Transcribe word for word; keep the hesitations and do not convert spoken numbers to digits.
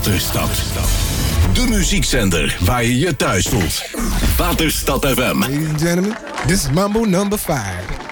Waterstad. De muziekzender waar je je thuis voelt. Waterstad F M. Ladies and gentlemen, this is Mambo number five.